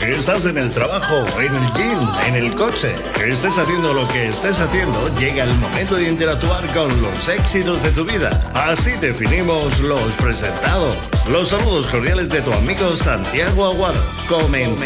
Estás en el trabajo, en el gym, en el coche. Estés haciendo lo que estés haciendo, llega el momento de interactuar con los éxitos de tu vida. Así definimos los presentados. Los saludos cordiales de tu amigo Santiago Aguado. Comenzamos.